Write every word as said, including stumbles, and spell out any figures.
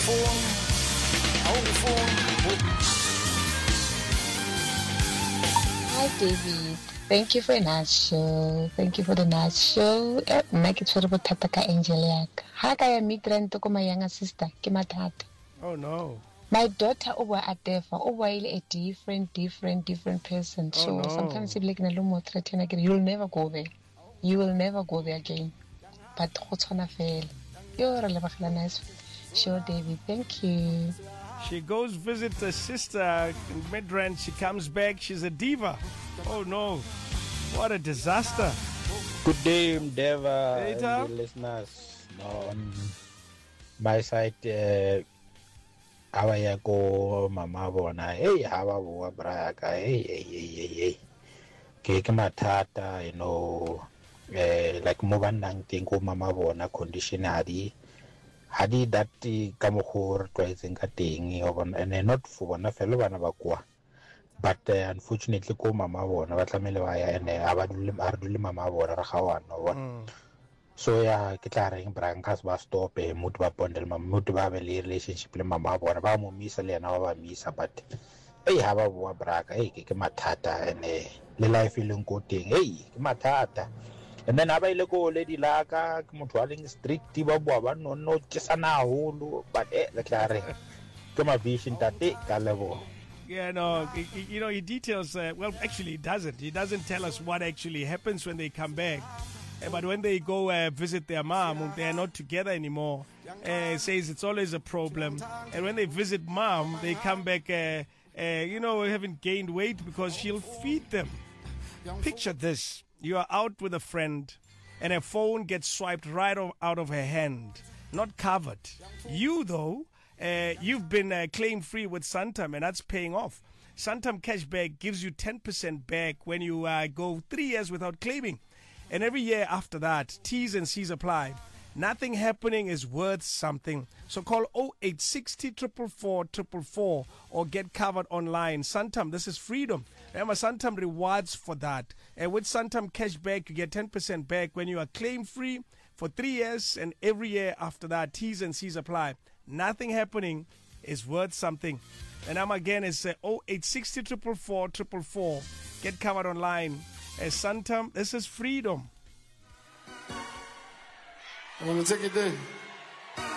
phone, our phone. Hi, David. Thank you for a nice show. Thank you for the nice show. Eh, nna ke tshwere bothata ka angel yaka. Ha ka ya migrant ko my younger sister, ke mathata. Oh no. My daughter over at Defa, over a different, different, different person. Oh, So no. sometimes if like no more threaten again, you'll never go there. You will never go there again. But go tswana fela. You're a nice show, David. Thank you. She goes visit her sister in Midrand. She comes back. She's a diva. Oh no. What a disaster. Good day, Deva, Hey, and Tom. the listeners. No, on my side, uh, awaya ko mama bona. Hey, hawa bua braka. Hey, hey, hey, hey, hey. Ke ke mathata, you know, uh, like mo bandang ting ko mama bona condition hadi hadi that ka mo go rotloetseng ka teng and not for bona fela bana ba kwa. But uh, unfortunately ko mama bona ba tlamele ba ya ene a ba dule a re dule mama bona ra gawana bona. So ya ke tla reng brankas ba stop e motho ba bondel mama motho ba be le relationship le mama bona ba mo misa le yena ba ba misa but hey ha ba bua braka hey ke ke mathata ene le life e leng ko teng hey ke mathata and then aba ile ko le dilaka ke motho a leng strict ba bua ba no no ke sana holo but eh le tla reng ke ma vision tate ka lebo. Yeah, no, he- he- you know, he details, uh, well, actually, he doesn't. He doesn't tell us what actually happens when they come back. Uh, but when they go uh, visit their mom, they're not together anymore. Uh, says it's always a problem. And when they visit mom, they come back, uh, uh, you know, having gained weight because she'll feed them. Picture this. You are out with a friend and her phone gets swiped right o- out of her hand, not covered. You, though, uh, you've been uh, claim free with Santam, and that's paying off. Santam Cashback gives you ten percent back when you uh, go three years without claiming. And every year after that, T's and C's apply. Nothing happening is worth something. So call oh eight six zero, four four four, four four or get covered online. Santam, this is freedom. Remember, Santam rewards for that. And with Santam Cashback, you get ten percent back when you are claim free for three years. And every year after that, T's and C's apply. Nothing happening is worth something. And I'm again is uh, oh eight six zero, four four four, four four. Get covered online. As Santam, this is freedom. I'm gonna take it there.